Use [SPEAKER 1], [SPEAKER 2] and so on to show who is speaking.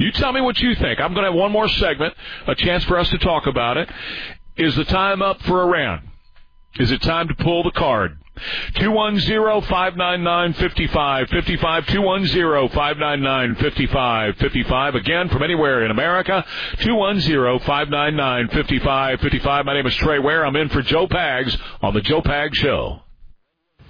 [SPEAKER 1] You tell me what you think. I'm going to have one more segment, a chance for us to talk about it. Is the time up for Iran? Is it time to pull the card? 210-599-5555, 210-599-5555. Again, from anywhere in America, 210-599-5555. My name is Trey Ware. I'm in for Joe Pags on the Joe Pags Show.